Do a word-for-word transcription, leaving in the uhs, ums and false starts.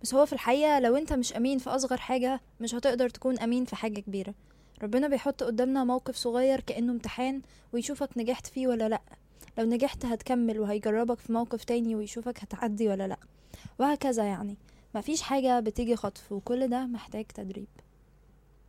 بس هو في الحقيقة لو انت مش امين في اصغر حاجة مش هتقدر تكون امين في حاجة كبيرة. ربنا بيحط قدامنا موقف صغير كأنه امتحان ويشوفك نجحت فيه ولا لأ. لو نجحت هتكمل وهيجربك في موقف تاني ويشوفك هتعدي ولا لأ، وهكذا يعني. مفيش حاجة بتيجي خطف، وكل ده محتاج تدريب.